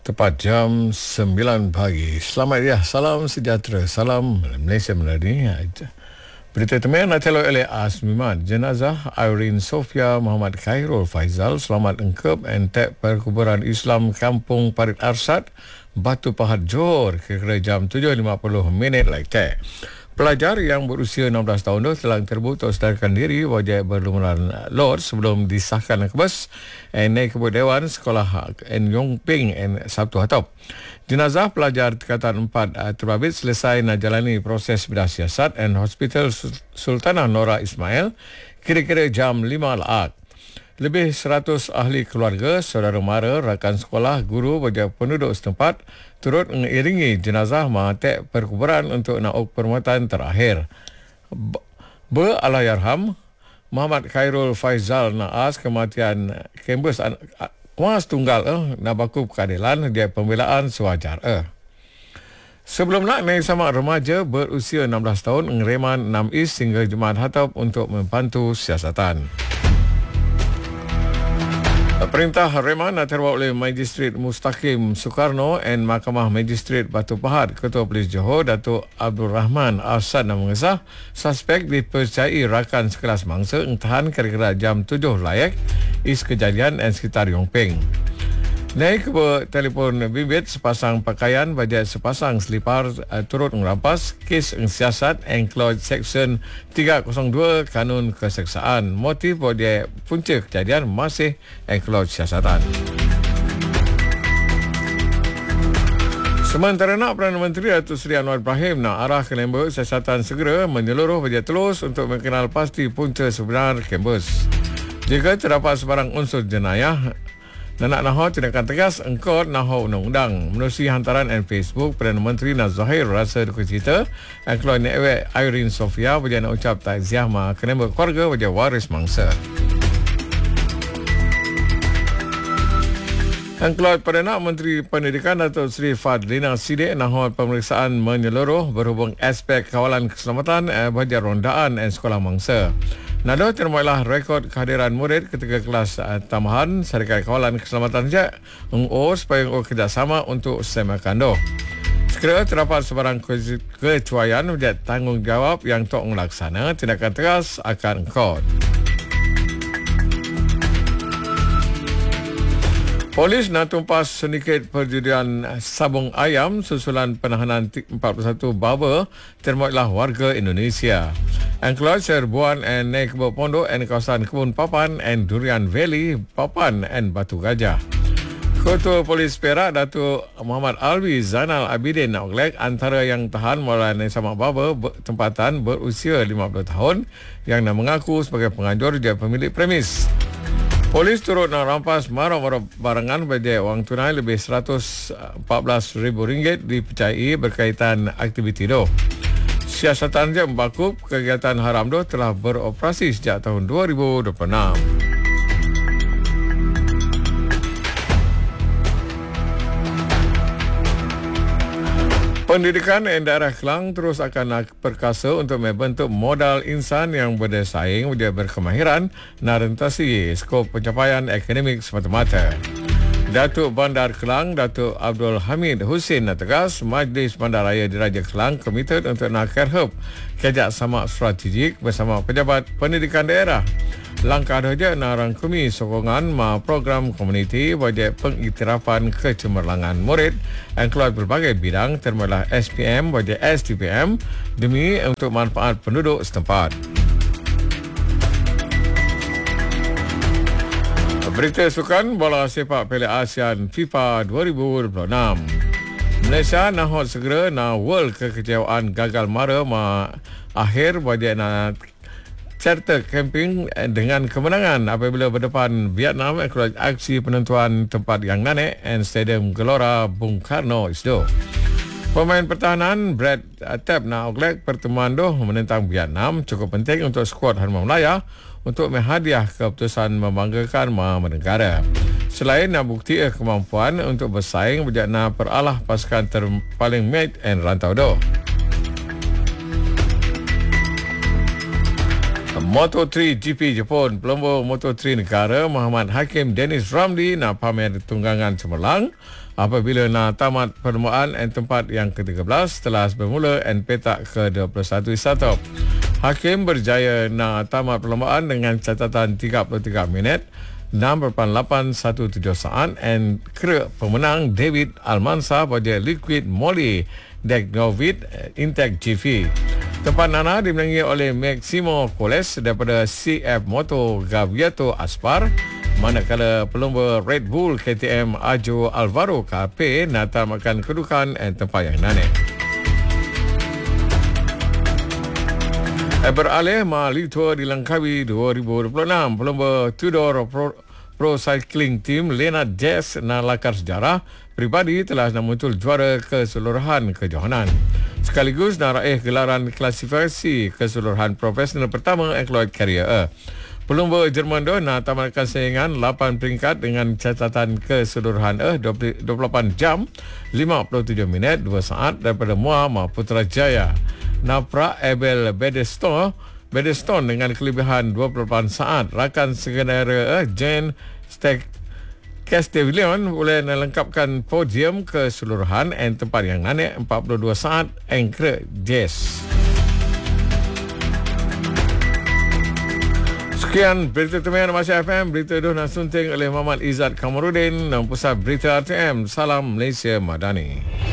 Tepat jam 9 pagi. Selamat salam sejahtera, salam Malaysia Melani. Berita teman natelo oleh Asmiman. Jenazah Irene Sofia Muhammad Khairul Faizal selamat engkep entek perkuburan Islam Kampung Parit Arsad, Batu Pahat, Johor kira jam 7.50 like. Pelajar yang berusia 16 tahun itu telah terbukti sedarkan diri wajah berlumuran lor sebelum disahkan ke bus naik ke Dewan Sekolah Yong Ping Sabtu hatop. Jenazah pelajar tingkatan 4 terbabit selesai menjalani proses bedah siasat dan Hospital Sultanah Nora Ismail kira-kira jam 5 laat. Lebih 100 ahli keluarga, saudara mara, rakan sekolah, guru wajah penduduk setempat turut mengiringi jenazah mahatek perkuburan untuk nauk perkhidmatan terakhir. Allahyarham Muhammad Khairul Faizal naas kematian kampus kuas tunggal nabaku keadilan dia pembelaan sewajar. Sebelum nak naik sama remaja berusia 16 tahun ngereman 6 is hingga Jumaat Hatop untuk membantu siasatan. Perintah reman terbawa oleh Magistrat Mustaqim Soekarno dan Mahkamah Magistrat Batu Pahat. Ketua Polis Johor Datuk Abdul Rahman Arsad mengesah suspek dipercayai rakan sekelas mangsa tahan kira-kira jam 7 layak is kejadian dan sekitar Yong Ping. Naik ke telefon bimbit sepasang pakaian bajet sepasang selipar turut merampas kes siasat enclosed section 302 Kanun Keseksaan. Motif bajet punca kejadian masih enclosed siasatan. Sementara nak Perdana Menteri Datuk Seri Anwar Ibrahim nak arah ke lembaga siasatan segera menyeluruh bajet telus untuk mengenal pasti punca sebenar kampus. Jika terdapat sebarang unsur jenayah nak nahu tindakan tegas engkau nahu undang-undang. Menerusi hantaran Facebook, Perdana Menteri Zahir rasa duka cita dan keluar newe Irene Sofia berjaya nak ucap takziah kena keluarga wajah waris mangsa. Dan keluar Perdana Menteri Pendidikan Datuk Seri Fadlina Sidik nahu pemeriksaan menyeluruh berhubung aspek kawalan keselamatan bahagian rondaan dan sekolah mangsa. Nado termoilah rekod kehadiran murid ketika kelas tambahan Syarikat Kawalan Keselamatan Sejak UO supaya kerjasama untuk sema kando. Sekiranya terdapat sebarang kecuaian menjadi tanggungjawab yang tok melaksana, tindakan tegas akan kod. Polis nak tumpas sedikit perjudian sabung ayam susulan penahanan 41 baba termoilah warga Indonesia. Angkeluar Serbuan and naik ke pondok and kawasan Kebun Papan and Durian Valley, Papan and Batu Gajah. Ketua Polis Perak Datuk Muhammad Alwi Zainal Abidin nak oglek antara yang tahan mulai sama baba tempatan berusia 50 tahun yang nak mengaku sebagai penganjur dia pemilik premis. Polis turut nak rampas marah-marah barangan bagi wang tunai lebih RM114,000 dipercayai berkaitan aktiviti itu. Siasatan je membakub kegiatan haram itu telah beroperasi sejak tahun 2026. Pendidikan di daerah Kelang terus akan perkasa untuk membentuk modal insan yang bersaing dan berkemahiran nak rentasi skop pencapaian akademik semata-mata. Datuk Bandar Kelang, Datuk Abdul Hamid Hussein nak tegas Majlis Bandaraya Diraja Kelang komited untuk nak kerhub kerjasama strategik bersama pejabat pendidikan daerah. Langkah saja nak rangkumi sokongan program komuniti wajib pengiktirafan kecemerlangan murid yang keluar berbagai bidang termasuk SPM wajib STPM demi untuk manfaat penduduk setempat. Berita sukan bola sepak Piala ASEAN FIFA 2026. Malaysia nak segera nak world kekecewaan gagal mara akhir wajib nak serta camping dengan kemenangan apabila berdepan Vietnam keluar aksi penentuan tempat yang naik dan Stadium Gelora Bung Karno Isdo. Pemain pertahanan Brad Tapp nak oglek pertemuan itu menentang Vietnam cukup penting untuk skuad Harma Melaya untuk menghadiah keputusan membanggakan negara. Selain nak bukti kemampuan untuk bersaing berjana peralah pasukan terpaling mate dan rantau do. Moto3 GP Jepun, pelumba Moto3 negara Muhammad Hakim Dennis Ramli nak pamer tunggangan cemerlang apabila nak tamat perlombaan dan tempat yang ke-13 setelah bermula dan petak ke-21 wisata. Hakim berjaya nak tamat perlombaan dengan catatan 33 minit 6.817 saat dan kera pemenang David Almansa pada Liquid Moly Degnovit Intec GV. Tempat Nana dimenangi oleh Maximo Coles daripada CF Moto Gaviato Aspar, manakala pelumba Red Bull KTM Ajo Alvaro KP nak tamatkan kedudukan dan tempat yang naik. Beralih Mali Tour di Langkawi 2026, pelumba Tudor Pro Cycling Team Leonard Jess nak lakar sejarah pribadi telah muncul juara keseluruhan kejohanan. Sekaligus nak raih gelaran klasifikasi keseluruhan profesional pertama Lloyd Carrier. Pelumba Jerman nak tamatkan saingan 8 peringkat dengan catatan keseluruhan 28 jam 57 minit 2 saat daripada Muhammad Putrajaya. Naprak Abel Bedeston dengan kelebihan 28 saat. Rakan segenera Jane Castellion boleh melengkapkan podium keseluruhan dan tempat yang naik 42 saat Anchor Jazz. Sekian berita teman Malaysia FM. Berita itu nak sunting oleh Muhammad Izzat Kamarudin dan Pusat Berita RTM. Salam Malaysia Madani.